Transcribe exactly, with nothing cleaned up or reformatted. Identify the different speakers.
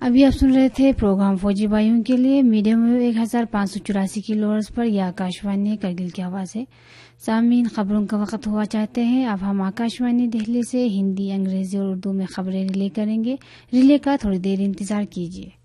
Speaker 1: अभी आप सुन रहे थे प्रोग्राम फौजी भाइयों के लिए मीडियम वेव एक हजार पाँच सौ चौरासी किलो हर्ट्ज पर। यह आकाशवाणी करगिल की आवाज है। सामीन, खबरों का वक्त हुआ चाहते हैं। अब हम आकाशवाणी दिल्ली से हिंदी, अंग्रेजी और उर्दू में खबरें रिले करेंगे। रिले का थोड़ी देर इंतजार कीजिए।